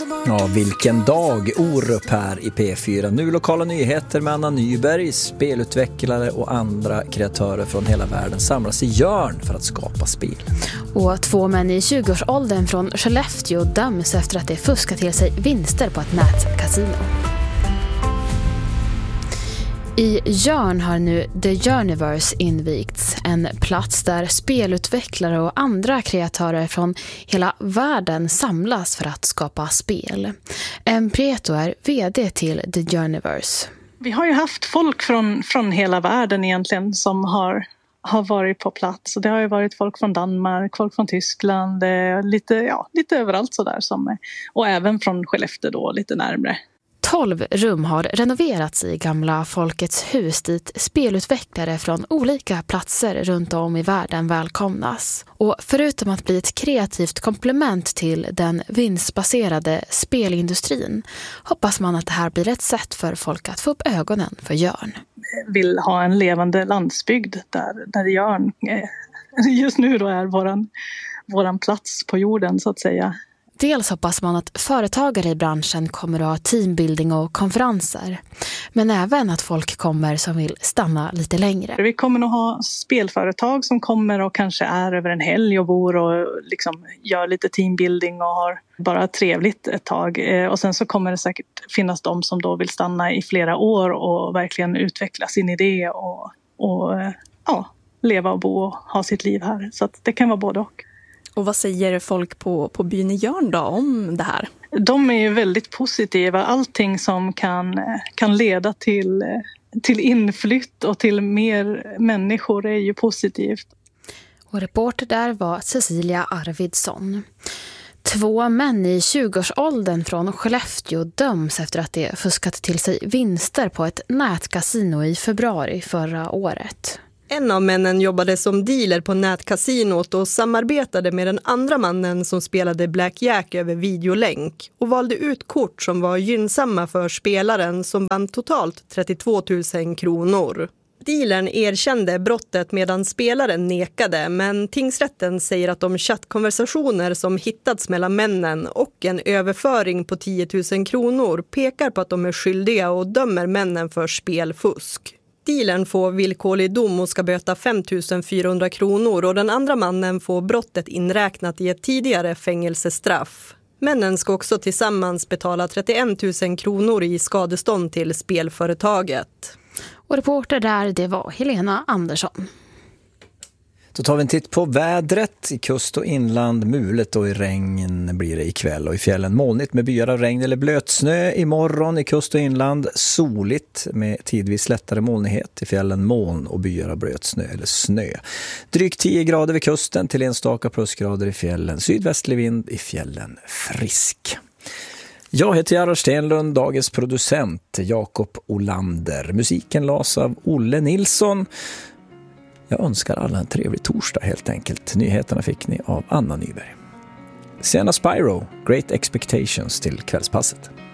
Ja, vilken dag! Orup här i P4. Nu lokala nyheter med Anna Nyberg, spelutvecklare och andra kreatörer från hela världen samlas i Jörn för att skapa spel. Och 2 män i 20-årsåldern från Skellefteå döms efter att de fuskat till sig vinster på ett nätkasino. I Jörn har nu The Journiverse invigts, en plats där spelutvecklare och andra kreatörer från hela världen samlas för att skapa spel. Prieto är vd till The Journiverse. Vi har ju haft folk från hela världen egentligen som har varit på plats. Och det har ju varit folk från Danmark, folk från Tyskland, lite överallt sådär. Och även från Skellefteå då, lite närmare. 12 rum har renoverats i gamla Folkets hus dit spelutvecklare från olika platser runt om i världen välkomnas. Och förutom att bli ett kreativt komplement till den vinstbaserade spelindustrin hoppas man att det här blir ett sätt för folk att få upp ögonen för Jörn. Vill ha en levande landsbygd där Jörn just nu då är våran plats på jorden så att säga. Dels hoppas man att företagare i branschen kommer att ha teambuilding och konferenser. Men även att folk kommer som vill stanna lite längre. Vi kommer nog ha spelföretag som kommer och kanske är över en helg och bor och liksom gör lite teambuilding och har bara trevligt ett tag. Och sen så kommer det säkert finnas de som då vill stanna i flera år och verkligen utveckla sin idé och leva och bo och ha sitt liv här. Så att det kan vara både och. Och vad säger folk på byn i Jörn då om det här? De är ju väldigt positiva. Allting som kan leda till inflytt och till mer människor är ju positivt. Och reporter där var Cecilia Arvidsson. 2 män i 20-årsåldern från Skellefteå döms efter att de fuskat till sig vinster på ett nätkasino i februari förra året. En av männen jobbade som dealer på nätkasinot och samarbetade med den andra mannen som spelade blackjack över videolänk och valde ut kort som var gynnsamma för spelaren som vann totalt 32 000 kronor. Dealern erkände brottet medan spelaren nekade, men tingsrätten säger att de chattkonversationer som hittats mellan männen och en överföring på 10 000 kronor pekar på att de är skyldiga och dömer männen för spelfusk. Dealern får villkorlig dom och ska böta 5 400 kronor och den andra mannen får brottet inräknat i ett tidigare fängelsestraff. Männen ska också tillsammans betala 31 000 kronor i skadestånd till spelföretaget. Och reporter där, det var Helena Andersson. Då tar vi en titt på vädret. I kust och inland mulet och i regn blir det ikväll. Och i fjällen molnigt med byar av regn eller blötsnö. Imorgon i kust och inland soligt med tidvis lättare molnighet. I fjällen moln och byar av blötsnö eller snö. Drygt 10 grader vid kusten till enstaka plusgrader i fjällen. Sydvästlig vind i fjällen frisk. Jag heter Jarro Stenlund, dagens producent Jakob Olander. Musiken las av Olle Nilsson. Jag önskar alla en trevlig torsdag helt enkelt. Nyheterna fick ni av Anna Nyberg. Sena Spyro, Great Expectations till kvällspasset.